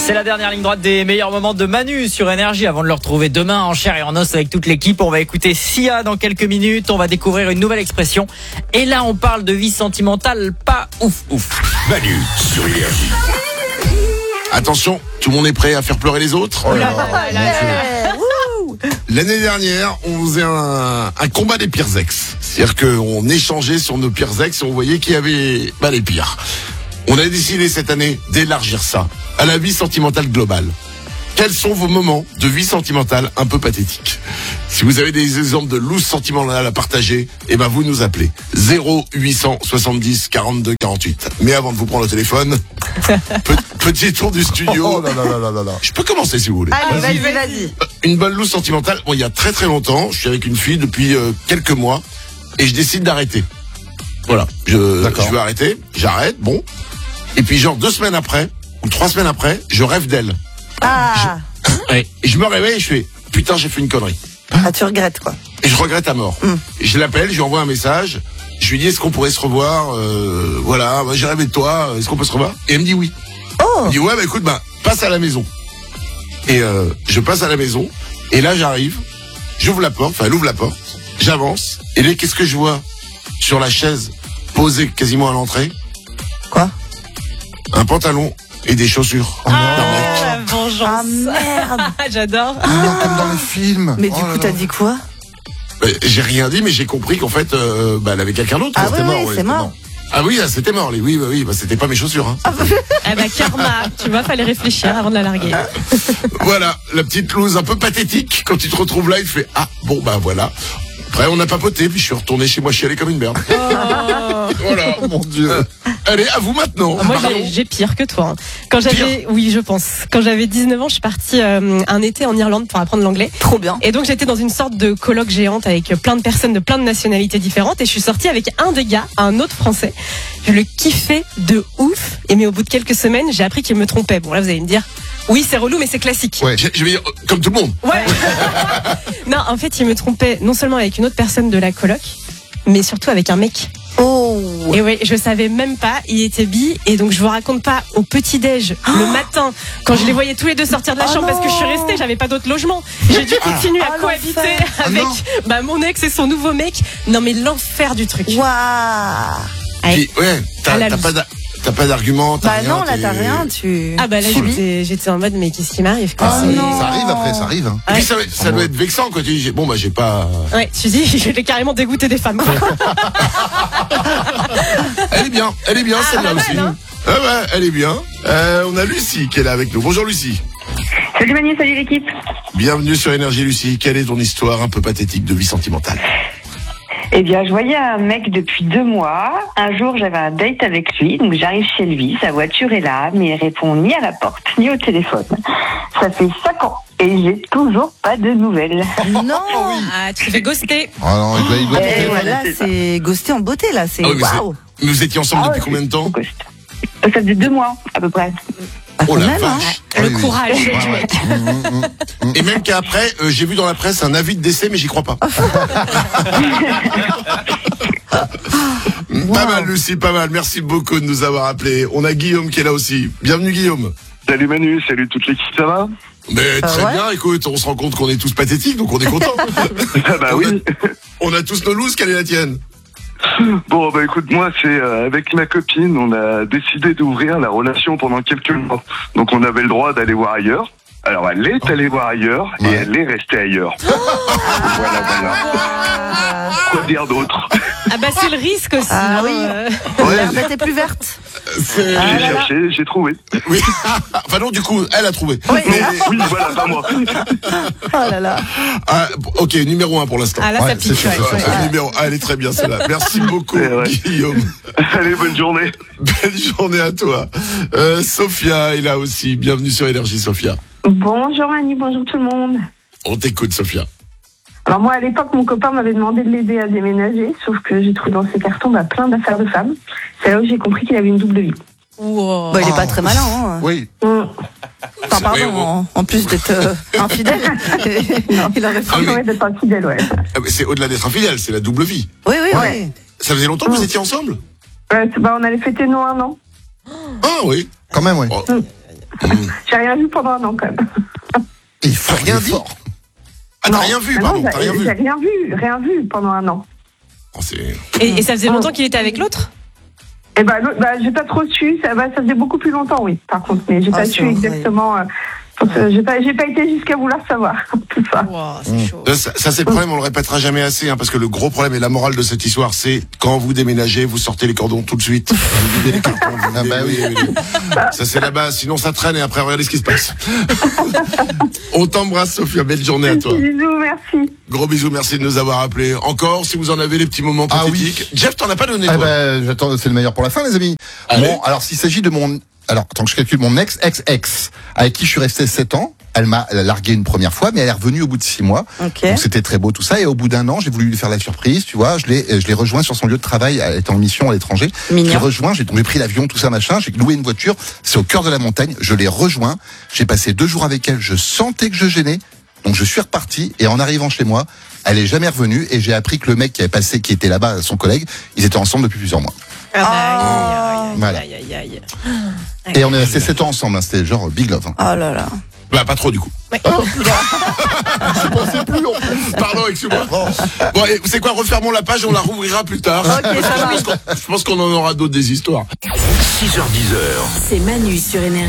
C'est la dernière ligne droite des meilleurs moments de Manu sur Énergie. Avant de le retrouver demain en chair et en os avec toute l'équipe, on va écouter Sia dans quelques minutes. On va découvrir une nouvelle expression. Et là, on parle de vie sentimentale pas ouf. Manu sur Énergie. Attention, tout le monde est prêt à faire pleurer les autres. L'année dernière, on faisait un combat des pires ex. C'est-à-dire qu'on échangeait sur nos pires ex et on voyait qui avait les pires. On a décidé cette année d'élargir ça à la vie sentimentale globale. Quels sont vos moments de vie sentimentale un peu pathétiques? Si vous avez des exemples de loose sentimentale à partager, vous nous appelez 0870 42 48. Mais avant de vous prendre le téléphone, petit tour du studio. Oh là. Je peux commencer si vous voulez. Allez, vas-y. Une bonne loose sentimentale. Bon, il y a très très longtemps, je suis avec une fille depuis quelques mois et je décide d'arrêter. Voilà, je veux arrêter, j'arrête, bon. Et puis genre 2 semaines après, ou 3 semaines après, je rêve d'elle. Et je me réveille et je fais, putain, j'ai fait une connerie. Tu regrettes quoi. Et je regrette à mort. Et je l'appelle, je lui envoie un message, je lui dis, est-ce qu'on pourrait se revoir, voilà, j'ai rêvé de toi, est-ce qu'on peut se revoir? Et elle me dit oui. Elle me dit ouais, écoute, passe à la maison. Et je passe à la maison, et là j'arrive, j'ouvre la porte, elle ouvre la porte, j'avance, et là qu'est-ce que je vois sur la chaise, posée quasiment à l'entrée? Quoi? Un pantalon et des chaussures. La vengeance. Ah merde. J'adore. Comme dans les films. Mais du coup, t'as dit quoi? J'ai rien dit, mais j'ai compris qu'en fait, elle avait quelqu'un d'autre. Ah C'était oui, ouais, c'est mort. Ah oui, c'était mort. Oui, c'était pas mes chaussures. Hein. Karma, tu vois, fallait réfléchir avant de la larguer. Voilà, la petite loose un peu pathétique. Quand tu te retrouves là, il fait voilà. Après, on a papoté, puis je suis retourné chez moi chialer comme une merde. Voilà. Oh mon Dieu. Allez, à vous maintenant. Moi, j'ai pire que toi. Quand j'avais, oui, je pense. Quand j'avais 19 ans, je suis partie un été en Irlande pour apprendre l'anglais. Trop bien. Et donc, j'étais dans une sorte de colloque géante avec plein de personnes de plein de nationalités différentes. Et je suis sortie avec un des gars, un autre français. Je le kiffais de ouf. Et mais au bout de quelques semaines, j'ai appris qu'il me trompait. Bon, là, vous allez me dire, oui, c'est relou, mais c'est classique. Ouais, je vais dire, comme tout le monde. Ouais. Non, en fait, il me trompait non seulement avec une autre personne de la coloc, mais surtout avec un mec. Oh. Et oui, je savais même pas, il était bi, et donc je vous raconte pas, au petit-déj, le matin, quand je les voyais tous les deux sortir de la chambre, parce que je suis restée, j'avais pas d'autre logement. J'ai dû continuer à cohabiter avec mon ex et son nouveau mec. Non mais l'enfer du truc. Waouh. Puis, ouais, t'as pas d'argument, t'as rien. Non, là, t'as rien, tu. Ah là, j'étais en mode, mais qu'est-ce qui m'arrive, quoi. non. Ça arrive après, ça arrive. Hein. Et puis ça doit être vexant quand tu dis, j'ai pas... Ouais, tu dis, je l'ai carrément dégoûté des femmes. Elle est bien celle-là aussi. Hein. Ah ouais, elle est bien. On a Lucie qui est là avec nous. Bonjour Lucie. Salut Manu, salut l'équipe. Bienvenue sur Énergie Lucie. Quelle est ton histoire un peu pathétique de vie sentimentale? Eh bien, je voyais un mec depuis 2 mois. Un jour, j'avais un date avec lui, donc j'arrive chez lui, sa voiture est là, mais il répond ni à la porte, ni au téléphone. Ça fait 5 ans et j'ai toujours pas de nouvelles. Non. Ah, tu te fais ghoster. Ah non, il doit Et voilà, c'est ghosté en beauté là, c'est waouh. Nous étions ensemble depuis combien de temps? Ça faisait 2 mois, à peu près. Oh la même, vache. Le courage. Et même qu'après, j'ai vu dans la presse un avis de décès, mais j'y crois pas. Pas mal Lucie, pas mal. Merci beaucoup de nous avoir appelés. On a Guillaume qui est là aussi. Bienvenue Guillaume. Salut Manu, salut toute l'équipe, ça va? Mais très bien, écoute, on se rend compte qu'on est tous pathétiques, donc on est contents. Oui. On a tous nos looses, quelle est la tienne? Bon, écoute, moi, c'est avec ma copine, on a décidé d'ouvrir la relation pendant quelques mois. Donc on avait le droit d'aller voir ailleurs. Alors elle est allée voir ailleurs et elle est restée ailleurs. Voilà. Quoi dire d'autre? C'est le risque aussi. Ah oui. Ouais. T'es plus verte. C'est... J'ai cherché, j'ai trouvé. Oui. Enfin non, du coup, elle a trouvé. Oui. Oui, voilà, pas moi. Oh là là. Ok, numéro 1 pour l'instant. Ah là, ça pique. Elle est très bien celle-là. Merci beaucoup Guillaume. Allez, bonne journée. Belle journée à toi. Sophia est là aussi. Bienvenue sur Énergie, Sophia. Bonjour Manu, bonjour tout le monde. On t'écoute, Sophia. Alors moi, à l'époque, mon copain m'avait demandé de l'aider à déménager, sauf que j'ai trouvé dans ses cartons plein d'affaires de femmes. C'est là où j'ai compris qu'il avait une double vie. Wow. Il est pas très malin, hein. Oui. Enfin, pardon, en plus d'être infidèle. Il aurait pu d'être infidèle, ouais. Mais c'est au-delà d'être infidèle, c'est la double vie. Oui. Ça faisait longtemps que vous étiez ensemble? On allait fêter nos 1 an. Ah oui. Quand même, oui. J'ai rien vu pendant un an, quand même. Il faut rien dire. Ah, t'as rien vu, pardon, t'as rien vu. J'ai rien vu pendant un an. Oh, c'est... Et ça faisait longtemps qu'il était avec l'autre? Eh ben, j'ai pas trop su. Ça faisait beaucoup plus longtemps, oui. Par contre, mais j'ai pas su exactement. J'ai pas été jusqu'à vouloir savoir tout ça. Wow, c'est chaud. Ça c'est le problème, on le répétera jamais assez, parce que le gros problème et la morale de cette histoire, c'est quand vous déménagez, vous sortez les cordons tout de suite. Vous videz les cartons. Oui. Ça c'est la base, sinon ça traîne et après regardez ce qui se passe. On t'embrasse, Sophia, belle journée à toi. Bisous, merci. Gros bisous, merci de nous avoir appelés. Encore, si vous en avez les petits moments pathétiques. Oui. Jeff, t'en as pas donné, Ah toi. j'attends, c'est le meilleur pour la fin, les amis. Allez. Bon, alors s'il s'agit de mon... Alors, attends que je calcule mon ex, avec qui je suis resté 7 ans. Elle m'a largué une première fois, mais elle est revenue au bout de 6 mois. Okay. Donc c'était très beau tout ça. Et au bout d'un an, j'ai voulu lui faire la surprise, tu vois. Je l'ai rejoint sur son lieu de travail. Elle était en mission à l'étranger. Mignon. Je l'ai rejoint. J'ai pris l'avion, tout ça machin. J'ai loué une voiture. C'est au cœur de la montagne. Je l'ai rejoint. J'ai passé 2 jours avec elle. Je sentais que je gênais. Donc je suis reparti. Et en arrivant chez moi, elle est jamais revenue. Et j'ai appris que le mec qui était là-bas, son collègue, ils étaient ensemble depuis plusieurs mois. Voilà. Et on est resté 7 ans ensemble. Hein. C'était genre big love. Hein. Oh là là. Bah, pas trop, du coup. Ouais. Je pensais plus, en plus. Pardon, excuse-moi. Bon, et c'est quoi, refermons la page, on la rouvrira plus tard. Ok, ça va. Je pense qu'on en aura d'autres des histoires. 6h-10h. C'est Manu sur Énergie.